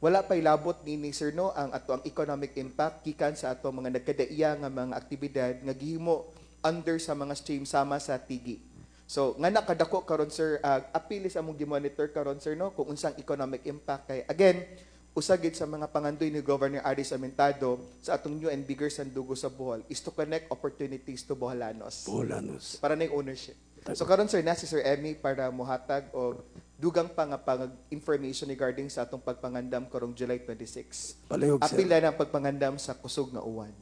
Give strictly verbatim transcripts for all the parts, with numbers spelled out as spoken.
wala pa ilabot ni ni sir no ang ato ang economic impact gikan sa ato mga nagkadaiya nga mga aktibidad nga gihimo under sa mga stream sama sa Tigi. So nga nakadako karon sir, uh, apil sa among gi-monitor karon sir no kung unsang economic impact kay again usagid sa mga pangandoy ni Governor Aris Amentado sa atong new and bigger Sandugo sa Bohol is to connect opportunities to Boholanos. Boholanos. Para na yung ownership. So karon sir, na si Sir Emmy para muhatag og dugang pa nga pang information regarding sa atong pagpangandam karong July twenty-six. Palihog, sir. Apil na ang pagpangandam sa kusog nga uwan.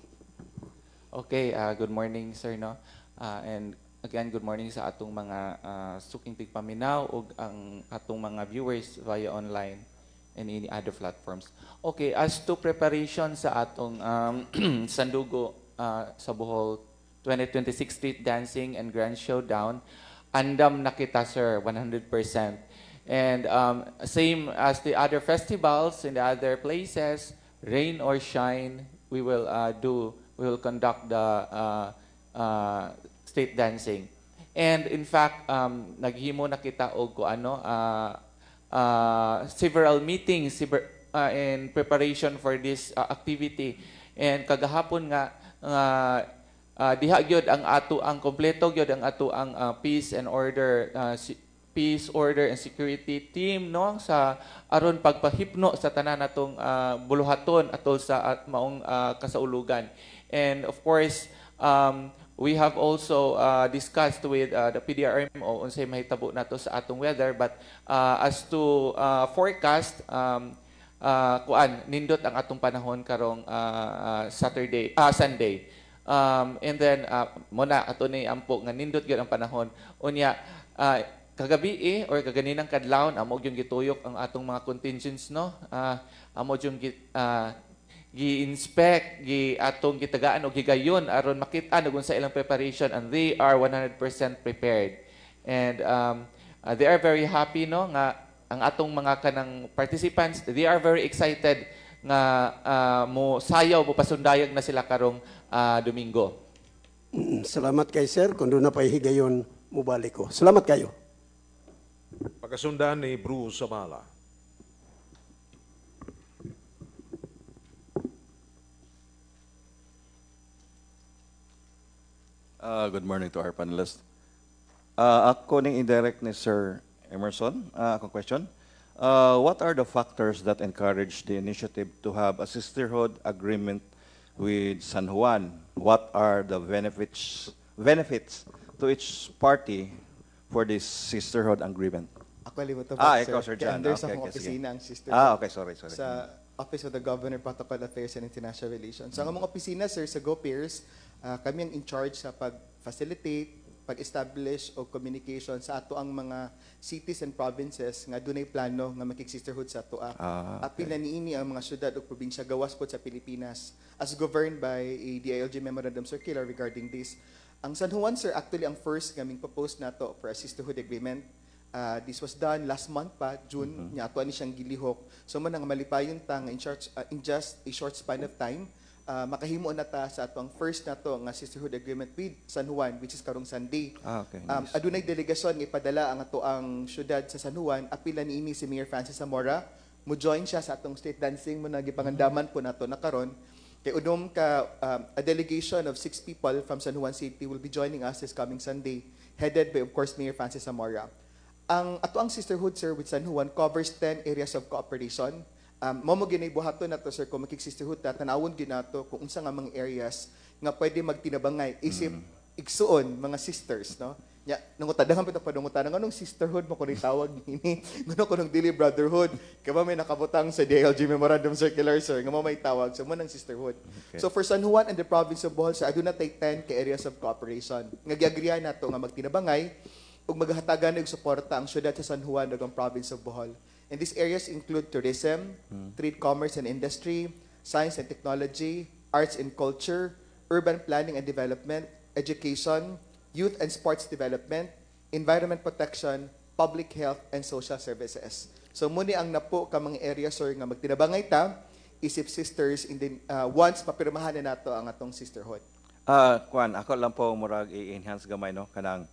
Okay, uh, good morning sir no. Uh, and again, good morning sa atong mga uh, suking tigpaminaw ug ang atong mga viewers via online and any other platforms. Okay, as to preparation sa atong um, Sandugo uh, sa Bohol twenty twenty-six Street Dancing and Grand Showdown, andam na kita sir, one hundred percent. And um, same as the other festivals in the other places, rain or shine, we will uh, do, we will conduct the uh, uh, street dancing. And in fact, um, naghimo na kita og ko ano, uh, uh, several meetings uh, in preparation for this uh, activity. And kagahapon nga, uh, uh, diha gyud ang ato ang kompleto gyud ang ato ang uh, peace and order uh, si, peace order and security team no sa aron pagpahipno sa tanan natong uh, buluhaton atol sa at maong uh, kasaulugan. And of course, um, we have also uh, discussed with uh, the P D R M O unsay mahitabo nato sa atong weather, but uh, as to uh, forecast, um, uh, kuan nindot ang atong panahon karong uh, uh, Saturday ah Sunday. Um, and then uh, muna ato ni ampo nga nindot gyud ang panahon unya uh, kagabi eh, or kaganinang kadlawon amo gyud gituyok ang atong mga contingents no. Uh, amo gyud uh, gi-inspect, gi atong gitagaan o gigayon aron makita na sa ilang preparation, and they are one hundred percent prepared. And um, uh, they are very happy no nga ang atong mga kanang participants, they are very excited nga uh, mo sayaw mo pasundayag na sila karong uh, Domingo. Salamat kay sir, kung doon na pahihigayon mo balik ko. Salamat kayo. Pagkasundan ni Bruce Samala. Uh, good morning to our panelists. Uh, ako ning indirect ni Sir Emerson, uh, akong question. Uh, what are the factors that encourage the initiative to have a sisterhood agreement with San Juan? What are the benefits benefits to each party for this sisterhood agreement? Ako limot to Ah, sir. ikaw, Sir John. Under Okay, sa akong okay, sige. opisina ang sister. Ah, okay, sorry, sorry. Sa Office of the Governor, Protocol Affairs and International Relations. Sa among opisina, sir, sa GoPeers, uh, kami ang in charge sa pag-facilitate, pag-establish o communication sa ato ang mga cities and provinces nga dunay plano nga makik-sisterhood sa ato. Ah, okay. Apil na niini ang mga syudad o probinsya gawas po sa Pilipinas as governed by a D I L G Memorandum Circular regarding this. Ang San Juan, sir, actually ang first nga ming propose nato for a sisterhood agreement. Uh, this was done last month pa, June, mm-hmm. niya ato ani siyang gilihok. So man nga malipayon ta nga in, charge, uh, in just a short span of time, uh, makahimo na ta sa atong first nato nga sisterhood agreement with San Juan, which is karong Sunday. Ah, okay. Um, Nice. adunay delegasyon nga ipadala ang ato ang syudad sa San Juan, apila niini si Mayor Francis Zamora, mo join siya sa atong state dancing mo na gipangandaman po nato na karon. Kay udom ka um, a delegation of six people from San Juan City will be joining us this coming Sunday, headed by of course Mayor Francis Zamora. Ang ato ang sisterhood, sir, with San Juan covers ten areas of cooperation. Um, mo mo ginay buhaton nato, sir, kung makik-sisterhood ta tanawon ginato kung unsa nga mga areas nga pwede magtinabangay isip mm. igsuon mga sisters, no? Nya nangutadahan pito padungutanan nganong sisterhood mo kun tawag nini ngano kunong dili brotherhood kay ba may nakabutang sa D I L G Memorandum Circular, sir, nga mo may tawag so mo nang sisterhood. Okay. So for San Juan and the province of Bohol, sir, aduna tay ten ka areas of cooperation nga giagrihan nato nga magtinabangay ug maghatagan og suporta ang syudad sa San Juan ug ang province of Bohol. And these areas include tourism, hmm. trade, commerce and industry, science and technology, arts and culture, urban planning and development, education, youth and sports development, environment protection, public health and social services. So muni ang napo ka mga areas, sir, nga magtinabangay ta isip sisters in the uh, once mapirmahan na nato ang atong sisterhood. Ah, uh, kuan ako lang po murag i-enhance gamay no kanang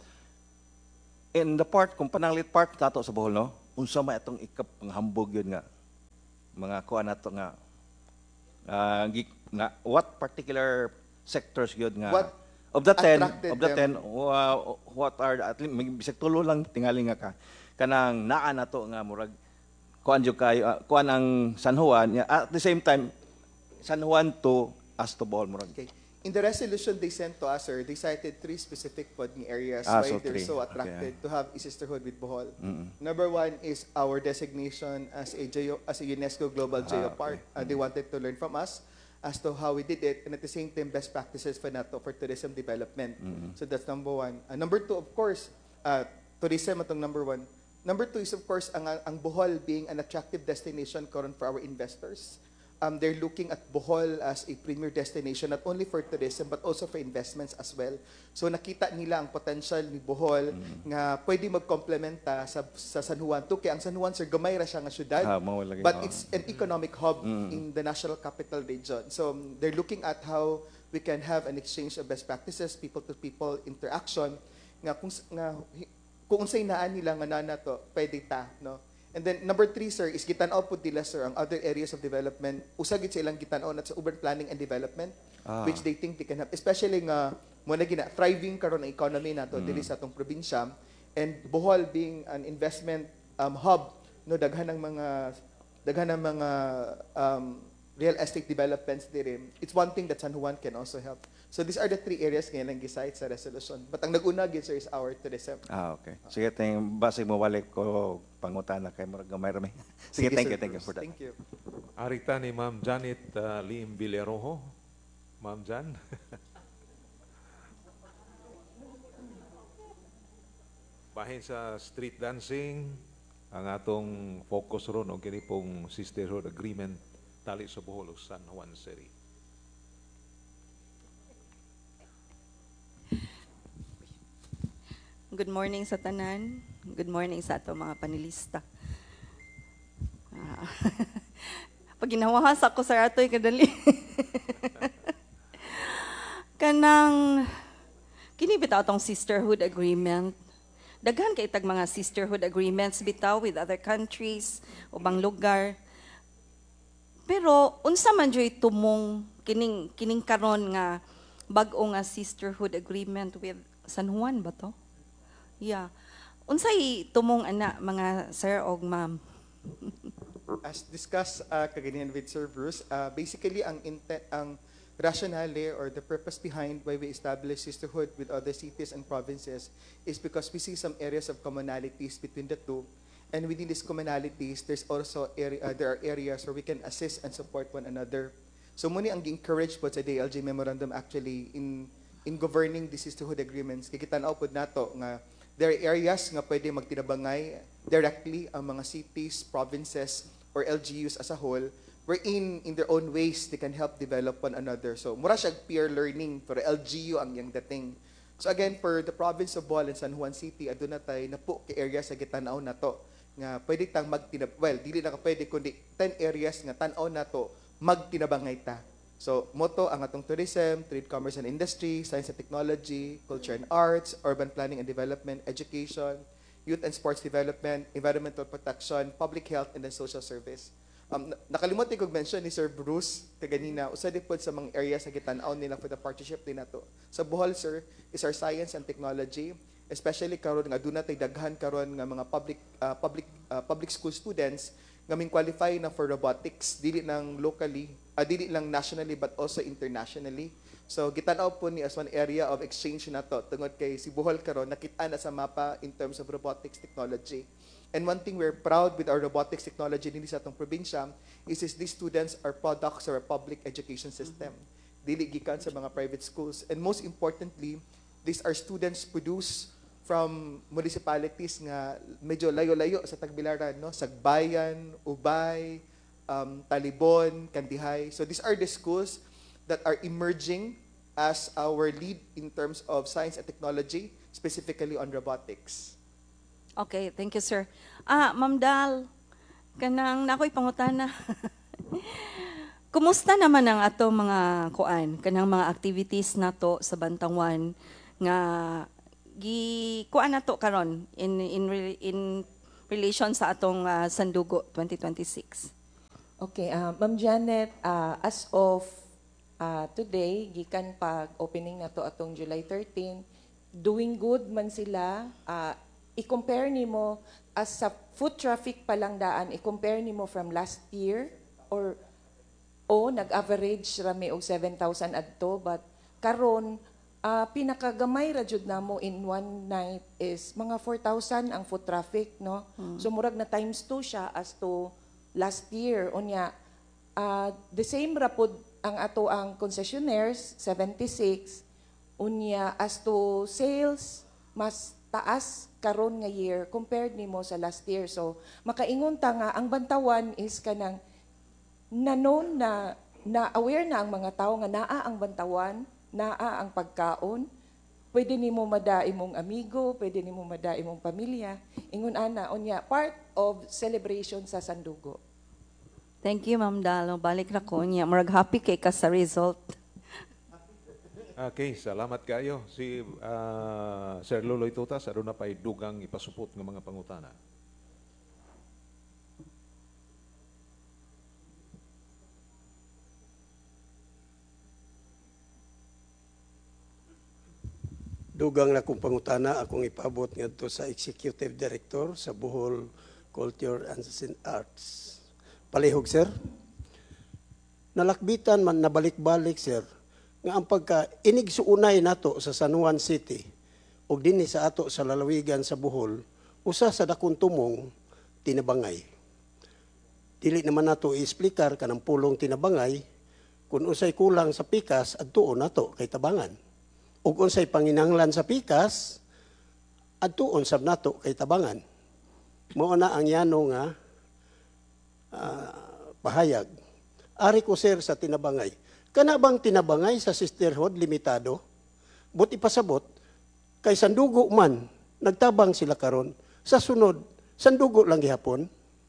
in the part, kung pananglit part nato sa Bohol, no? Unsa may atong ikap panghambog yun nga. mga kuan nato nga ah, gi- nga what particular sectors gyud nga What of the ten attracted of the ten them? wa- what are the, at least may bisag tulo lang tingali nga ka kanang naa nato nga murag kuan jud kayo ah, kuan ang San Juan ya, at the same time San Juan to Astobal murag. Okay. In the resolution they sent to us, sir, they cited three specific poding areas Ah, why so they're three. so Okay, attracted to have a sisterhood with Bohol. Mm-mm. Number one is our designation as a geo, as a UNESCO Global Ah, Geopark. okay. Uh, they wanted to learn from us as to how we did it, and at the same time, best practices for NATO for tourism development. Mm-mm. So that's number one. Uh, number two, of course, uh, tourism atong number one. Number two is, of course, ang, ang Bohol being an attractive destination karon for our investors. Um, they're looking at Bohol as a premier destination, not only for tourism, but also for investments as well. So nakita nila ang potential ni Bohol Mm. nga pwede mag-complementa sa, sa San Juan. To, kaya ang San Juan, sir, gamay ra siya nga syudad, Ah, mao lagi, but oh. it's an economic hub Mm. in the national capital region. So um, they're looking at how we can have an exchange of best practices, people-to-people interaction, nga kung, s- nga, hi- kung unsay naan nila nga nana to, pwede ta, no? And then number three, sir, is gitanaw po nila, sir, ang other areas of development. Usagit sa ilang gitanaw at sa urban planning and development, Ah. which they think they can have. Especially nga, muna gina, thriving karon ang economy nato Mm. dili sa atong probinsya. And Bohol being an investment um, hub, no, daghan ng mga, daghan ng mga um, real estate developments diri. It's one thing that San Juan can also help. So these are the three areas ngayon ang gisite sa resolution. But ang nag-una, gid, sir, is our tourism. Ah, okay. Sige, ting basig mo balik ko pangutana kay murag gamay rami. Sige, thank sir, you, thank you Bruce. for that. Thank you. Arita ni Ma'am Janet uh, Lim Villarojo. Ma'am Jan. Bahin sa street dancing, ang atong focus ron o kini pong sisterhood agreement tali sa Bohol ug San Juan City. Good morning sa tanan. Good morning sa ato mga panelista. Ah, Pag ginawahas ako sa ato'y kadali. Kanang, kini bitaw atong sisterhood agreement. Daghan kay tag mga sisterhood agreements bitaw with other countries, ubang lugar. Pero unsa man joy tumong kining kining karon nga bag-o nga sisterhood agreement with San Juan ba to? Yeah. Unsay tumong ana mga sir og ma'am? As discussed uh, kaganihan with Sir Bruce, uh, basically ang intent, ang rationale or the purpose behind why we establish sisterhood with other cities and provinces is because we see some areas of commonalities between the two, and within these commonalities, there's also area, uh, there are areas where we can assist and support one another. So muna ang encourage po sa D L G memorandum actually in in governing the sisterhood agreements. Kikitanaw po nato nga there are areas nga pwede magtinabangay directly ang mga cities, provinces, or L G Us as a whole, wherein in their own ways they can help develop one another. So mura siya peer learning for L G U ang yang dating. So again, for the province of Bohol and San Juan City, aduna tay napo kay areas sa gitanaw nato nga pwede tang magtinab well, dili na ka pwede kundi ten areas nga tan-aw nato magtinabangay ta. So, motto ang atong tourism, trade, commerce and industry, science and technology, culture and arts, urban planning and development, education, youth and sports development, environmental protection, public health, and then social service. Um, na- nakalimutan ko mention ni Sir Bruce kaganina, usa di pod sa mga areas sa gitan-aw nila for the partnership din nato. Sa Bohol, sir, is our science and technology, especially karon nga duna tay daghan karon nga mga public uh, public uh, public school students nga min qualify na for robotics dili lang locally, uh, dili lang nationally but also internationally. So gitanaw po ni as one area of exchange nato tungod kay si Bohol karon nakita na sa mapa in terms of robotics technology. And one thing we're proud with our robotics technology nili sa atong probinsya is, is these students are products of our public education system. Dili gikan sa mga private schools. And most importantly, these are students produced from municipalities nga medyo layo-layo sa Tagbilaran, no? Sagbayan, Ubay, um, Talibon, Kandihay. So these are the schools that are emerging as our lead in terms of science and technology, specifically on robotics. Okay, thank you sir. Ah, Ma'am Dal, kanang nakoy pangutana. Kumusta naman ang ato mga kuan, kanang mga activities nato sa Bantanguan nga gi kuan nato karon in in re- in relation sa atong ah, Sandugo twenty twenty-six? Okay, ah, Ma'am Janet, ah, as of ah, today, gikan pag opening na to atong July thirteen, doing good man sila. Ah, i-compare nimo as sa foot traffic pa lang daan, i-compare nimo from last year or o nag-average rami og seven thousand adto, but karon ah, pinakagamay ra jud namo in one night is mga four thousand ang foot traffic, no? So murag na times two siya as to last year. Unya, ah, the same rapod ang ato ang concessionaires, seventy-six. Unya, as to sales, mas taas karon nga year compared nimo sa last year. So makaingon ta nga ang Bantawan is kanang nanon na na aware na ang mga tao nga naa ang Bantawan, naa ang pagkaon. Pwede nimo mada imong amigo, pwede nimo mada imong pamilya. Ingon ana unya part of celebration sa Sandugo. Thank you, Ma'am Dalo. Balik na ko niya. Murag happy kay ka sa result. Okay, salamat kayo. Si ah, Sir Luloy Tutas, aron na pa'y dugang ipasupot ng mga pangutana. Dugang na kong pangutana akong ipabot ngadto sa Executive Director sa Bohol Culture and Arts. Palihog, sir. Nalakbitan man nabalik-balik, sir, nga ang pagka inigsuunay nato sa San Juan City ug dinhi sa ato sa lalawigan sa Bohol, usa sa dakong tumong tinabangay. Dili naman nato i-explicar kanang pulong tinabangay kung usay kulang sa pikas adtuon nato kay tabangan. Ug unsay panginahanglan sa pikas adtuon sab nato kay tabangan. Mao na ang yano nga uh, pahayag. Ari ko, sir, sa tinabangay. Kana bang tinabangay sa sisterhood limitado? Buti pasabot kay Sandugo man nagtabang sila karon. Sa sunod Sandugo lang gihapon.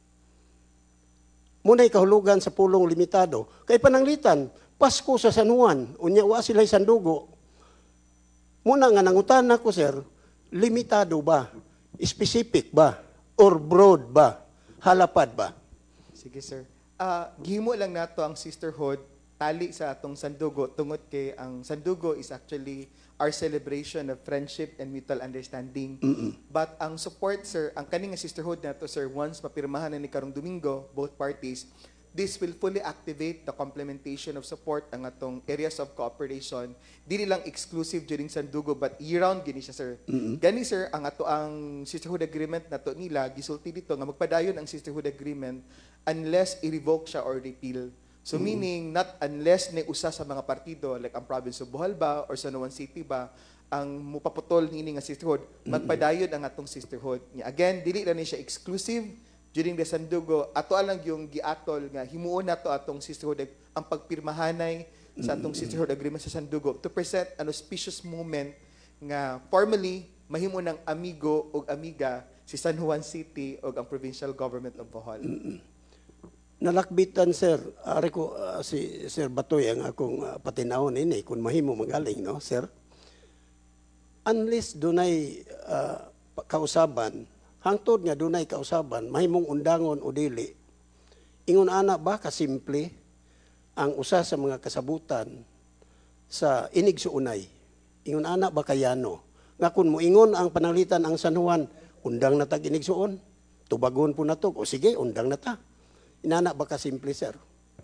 Muna'y kahulugan sa pulong limitado. Kay pananglitan Pasko sa San Juan unya wa sila Sandugo. Muna nga nangutana ko, sir, limitado ba? Specific ba? Or broad ba? Halapad ba? Sige, sir. Ah, gihimo lang nato ang sisterhood tali sa atong Sandugo tungod kay ang Sandugo is actually our celebration of friendship and mutual understanding. But ang support, sir, ang kaning nga sisterhood nato, sir, once mapirmahan na ni karong Domingo, both parties, this will fully activate the complementation of support ang atong areas of cooperation. Dili lang exclusive during Sandugo but year-round gini siya, sir. Gani, sir, ang ato ang sisterhood agreement nato nila gisulti dito nga magpadayon ang sisterhood agreement unless i-revoke siya or repeal. So meaning not unless na usa sa mga partido like ang province of Bohol ba or San Juan City ba ang mupaputol nini nga sisterhood, magpadayon ang atong sisterhood. Again, dili ra ni siya exclusive during the Sandugo, ato lang yung giatol nga himuon nato atong sisterhood ang pagpirmahanay sa atong sisterhood agreement sa Sandugo to present an auspicious moment nga formally mahimo ng amigo o amiga si San Juan City o ang provincial government of Bohol. Nalakbitan, sir, ari ko uh, si Sir Batoy ang akong uh, patinawon ini kung mahimo magaling, no, sir? Unless dunay uh, kausaban, hangtod nga dunay kausaban, mahimong undangon o dili. Ingon ana ba kasimple ang usa sa mga kasabutan sa inig suunay. Ingon ana ba kayano. Nga kun mo ingon ang pananglitan ang San Juan, undang na tag inig suon. Tubagon po na to. O sige, undang na ta. Inana ba kasimple, sir?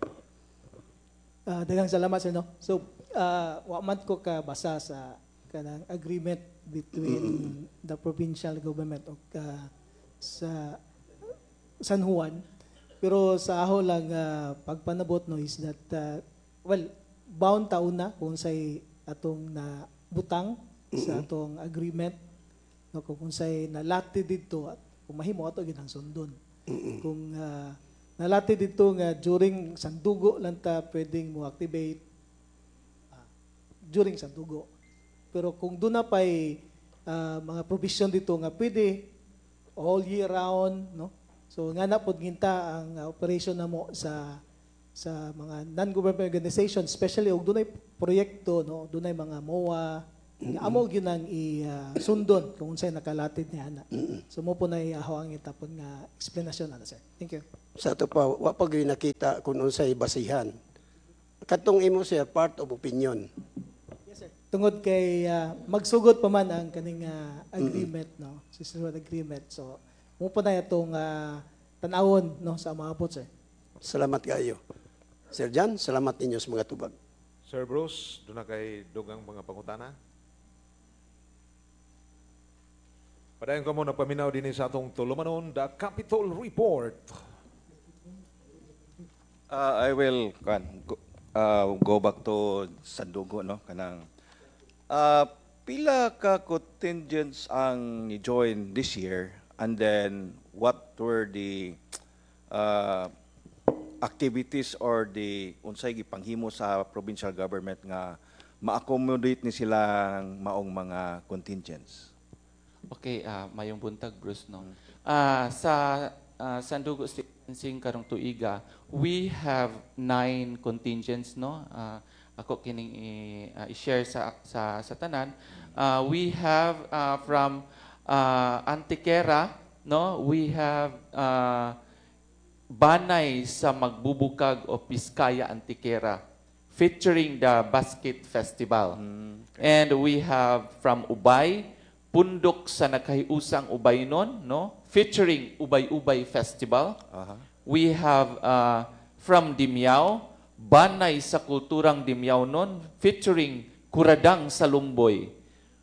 Uh, daghang salamat, sir, no? So, uh, wa man ko ka basa sa kanang agreement between the provincial government o uh, sa San Juan. Pero sa aho lang uh, pagpanabot, no, is that uh, well, bound taon na kung say atong na butang sa atong agreement, no, kung say nalati dito at kung mahimo ato ginang sundon. Kung uh, nalati dito nga during Sandugo lang ta pwedeng mo activate uh, during Sandugo. Pero kung doon na pa'y uh, mga provision dito nga pwede all year round, no? So nga na pod ginta ang uh, operation namo sa sa mga non-government organization, especially og dunay proyekto, no, dunay mga M O A, Nga amo gyud nang i-sundon kung unsay nakalatid niya ana. So mo po na iahaw ang itapon nga explanation ana sir. Thank you. Sa ato pa, wa pa gyud nakita kung unsay basihan. Katong imo sir, part of opinion. Yes sir. Tungod kay ah, magsugod pa man ang kaning ah, agreement no, sisterhood agreement. So mo po na itong uh, tan-awon no sa mga po sir. Salamat kayo. Sir Jan, salamat ninyo sa mga tubag. Sir Bruce, doon na kay dugang mga pangutana. Padayon ko muna paminaw din sa atong tulumanon, the Capitol Report. Uh, I will kan, go, uh, go back to Sandugo, no? Kanang, uh, pila ka contingents ang ni-join this year, and then what were the uh, activities or the unsay gipanghimo sa provincial government nga ma-accommodate ni silang maong mga contingents? Okay, ah mayong buntag, Bruce, no? Ah sa ah, Sandugo State Dancing karong tuiga, we have nine contingents, no? Ah, ako kining i- ah, i-share sa sa sa tanan. Ah, we have ah, from ah, Antiquera, no? We have ah, Banay sa Magbubukag o Piskaya Antiquera, featuring the Basket Festival. And we have from Ubay, Pundok sa Nakahiusang Ubaynon, no? Featuring Ubay-Ubay Festival. Aha. We have uh, from Dimyao, Banay sa Kulturang Dimyao nun, featuring Kuradang sa Lumboy.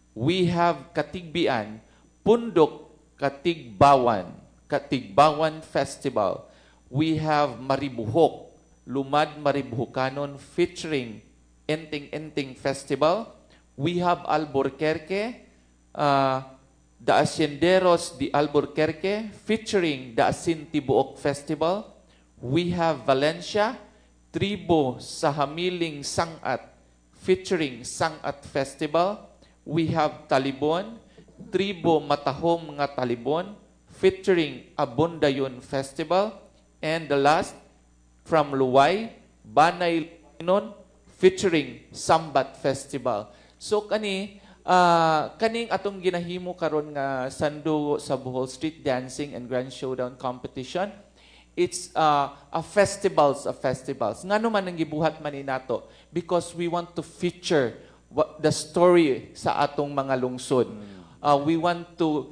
We have Katigbian, Pundok Katigbawan, Katigbawan Festival. We have Maribuhok, Lumad Maribuhukanon, featuring Enting Enting Festival. We have Alburquerque, uh, the Hacienderos de Alburquerque, featuring the Asintibuok Festival. We have Valencia, Tribo sa Hamiling Sangat, featuring Sangat Festival. We have Talibon, Tribo Matahom nga Talibon, featuring Abundayon Festival. And the last, from Luway, Banay Linon, featuring Sambat Festival. So kani, uh, kaning atong ginahimo karon nga Sandugo sa Bohol Street Dancing and Grand Showdown Competition, it's uh, a festivals of festivals. Ngano man ang gibuhat man ni nato? Because we want to feature what, the story sa atong mga lungsod. Uh, we want to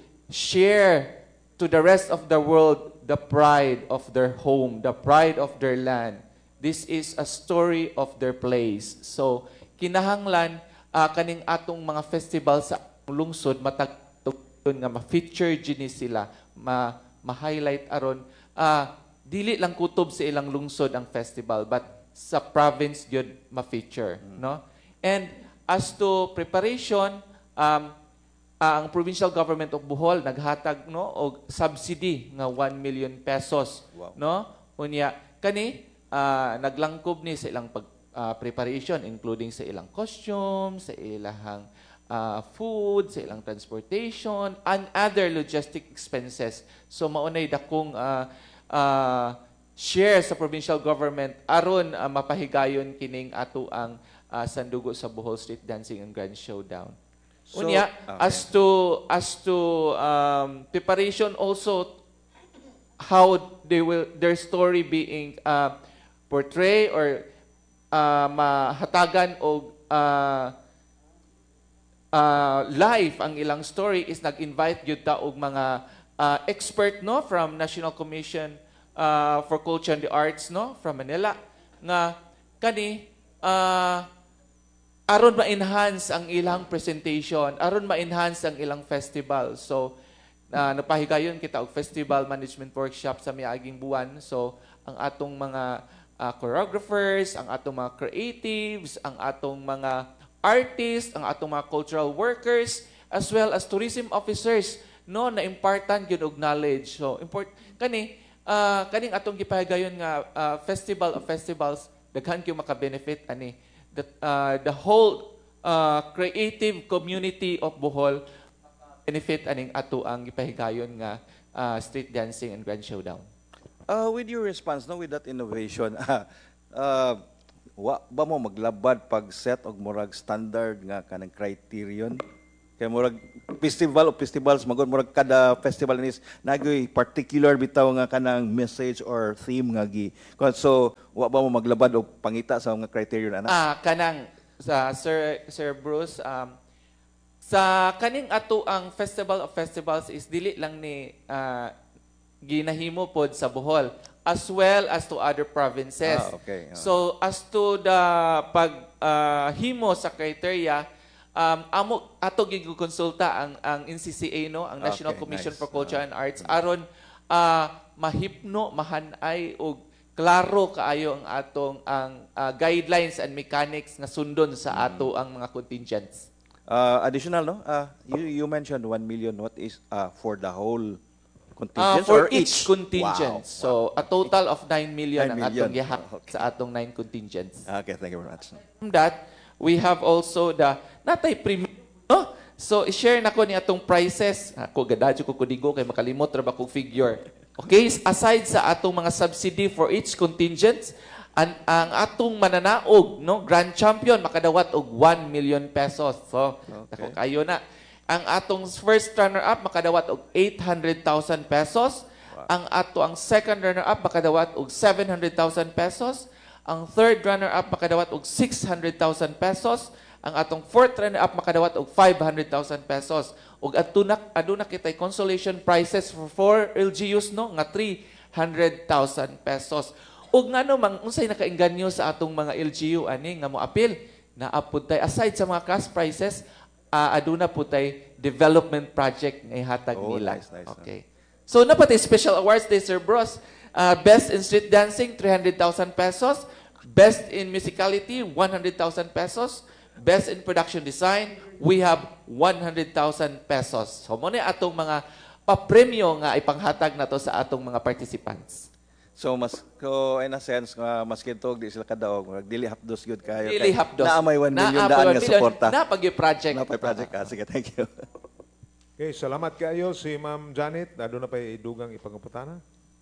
share to the rest of the world the pride of their home, the pride of their land. This is a story of their place. So, kinahanglan uh, kaning atong mga festival sa lungsod matag nga ma-feature gini sila, ma ma-highlight aron uh, dili lang kutob sa ilang lungsod ang festival but sa province gyud ma-feature, mm. no? And as to preparation, um Uh, ang provincial government of Bohol naghatag no og subsidy nga one million pesos. Wow. No? Unya kani uh, naglangkob ni sa ilang pag uh, preparation including sa ilang costume, sa ilang uh, food, sa ilang transportation and other logistic expenses. So maunay dakong uh, uh, share sa provincial government aron uh, mapahigayon kining ato ang uh, Sandugo sa Bohol Street Dancing and Grand Showdown. So, Unya, okay. as to as to um, preparation also, how they will their story being uh, portray or uh, mahatagan o uh, uh, live ang ilang story is nag-invite gyud ta og mga uh, expert no from National Commission uh, for Culture and the Arts no from Manila nga kani uh, aron ma-enhance ang ilang presentation, aron ma-enhance ang ilang festival. So, uh, napahigayon kita og festival management workshop sa miaging buwan. So, ang atong mga uh, choreographers, ang atong mga creatives, ang atong mga artists, ang atong mga cultural workers, as well as tourism officers, no, na important gyud og knowledge. So, import kani uh, kaning atong gipahigayon nga uh, festival of festivals, daghan gyud maka-benefit ani. The, uh, the whole uh, creative community of Bohol benefit aning ato ang gipahigayon nga uh, street dancing and Grand Showdown. Uh, with your response, no, with that innovation, uh, uh, wa ba mo maglabad pag set og murag standard nga kanang criterion? Kay murag festival o festivals magod murag kada festival is nagoy particular bitaw nga kanang message or theme nga gi. So wa ba mo maglabad og pangita sa mga criterion ana? Ah, kanang sa Sir Sir Bruce, um, sa kaning ato ang Festival of Festivals is dili lang ni ah, ginahimo pod sa Bohol as well as to other provinces. Ah, okay. Ah. So as to the pag ah, himo sa criteria, um, amo ato gigukonsulta ang ang N C C A no, ang National Okay, Commission nice. for Culture Ah. and Arts aron ah, mahipno, mahanay og klaro kaayo ang atong ang ah, guidelines and mechanics nga sundon sa ato ang mga contingents. Uh, additional no? Uh, you, you mentioned one million. What is uh, for the whole Ah, contingent for or each contingent. Wow. So a total of nine million Nine ang atong million. gihak Okay. sa atong nine contingents. Okay, thank you very much. From that, we have also the natay premium, no? So i-share nako ni atong prices. Ako gadadyo ko kudigo kay makalimot ra ba kog figure. Okay, aside sa atong mga subsidy for each contingent, ang, ang atong mananaog, no, grand champion makadawat og one million pesos. So, Okay. ako kayo na. Ang atong first runner-up makadawat og eight hundred thousand pesos. Ang ato ang second runner-up makadawat og seven hundred thousand pesos. Ang third runner-up makadawat og six hundred thousand pesos. Ang atong fourth runner-up makadawat og five hundred thousand pesos. Ug aduna aduna kitay consolation prizes for four L G Us no nga three hundred thousand pesos. Ug ngano mang unsay nakainganyo sa atong mga L G U ani nga moapil, naapod tay aside sa mga cash prizes, uh, aduna po tay development project nga ihatag Oh, nila. nice, nice, Okay. So napatay special awards day Sir Bros. Uh, Best in street dancing three hundred thousand pesos, Best in musicality one hundred thousand pesos, Best in production design we have one hundred thousand pesos. So mo ni atong mga papremyo nga ipanghatag nato sa atong mga participants. So mas ko in a sense nga mas kitog di sila kadaog murag dili hapdos gyud kayo. Dili Kay hapdos. Naa may one million Naa daan one nga million. suporta. Na pag project. Na pay project ka. Sige, thank you. Okay, salamat kayo si Ma'am Janet. Nado na pa idugang ipanguputana.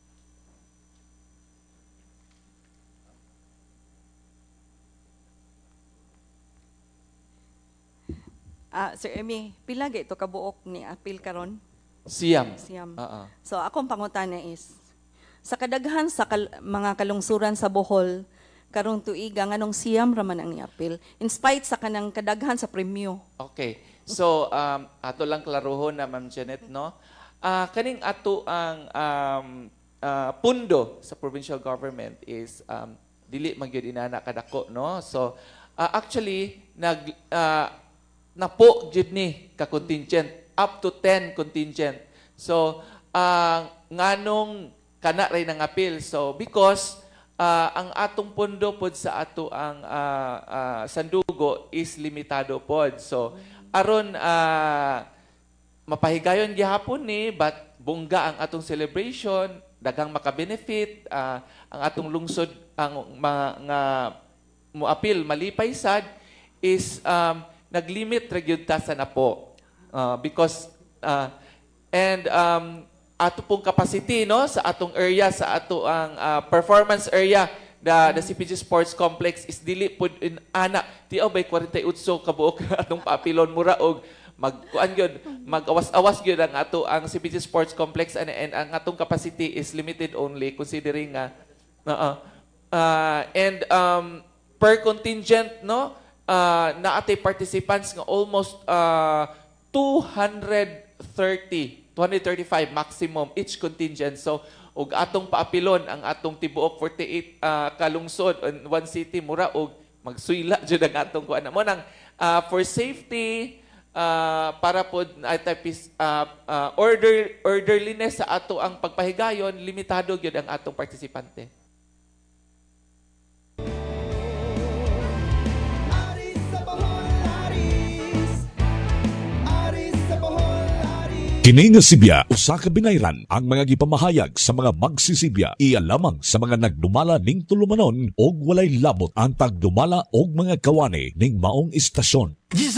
Ah, Sir Emmy, pila gay ito kabuok ni apil karon? Siyam. Siyam. Oo. So akong pangutana is, sa kadaghan sa kal- mga kalungsuran sa Bohol, karong tuiga nganong siyam raman ang niapil in spite sa kanang kadaghan sa premyo. Okay. So, um, ato lang klarohon na Ma'am Janet, no? Ah, kaning ato ang um, ah, pundo sa provincial government is um, dili magyud inana kadako, no? So, ah, actually nag ah, napo jud ni ka contingent up to ten contingent. So, ang nganong kana ray nang appeal. So, because ah, ang atong pondo pod sa ato ang ah, ah, sandugo is limitado pod. So, aron ah, mapahigayon gihapon ni but bungga ang atong celebration, daghang maka-benefit ah, ang atong lungsod ang mga nga moapil malipay sad is um, naglimit ra gyud ta sa napo. Uh, because uh, and um, ato pong capacity no sa atong area sa ato ang uh, performance area the the C P G Sports Complex is dili pud in ana tiaw bay forty-eight kabuok atong paapilon mura og magkuan gyud mag-awas-awas gyud ang ato ang C P G Sports Complex and, and ang atong capacity is limited only considering nga uh, uh, and um, per contingent no uh, na atay participants nga almost uh, two hundred thirty, two hundred thirty-five maximum each contingent. So, ug atong paapilon ang atong tibuok forty-eight uh, kalungsod in one city mura og magsuyla jud ang atong kuan mo nang uh, for safety uh, para pod uh, uh, order orderliness sa ato ang pagpahigayon limitado gyud ang atong partisipante. Kini nga Sibya usa ka binayran ang mga gipamahayag sa mga magsisibya iya lamang sa mga nagdumala ning tulumanon og walay labot ang tagdumala og mga kawani ning maong istasyon.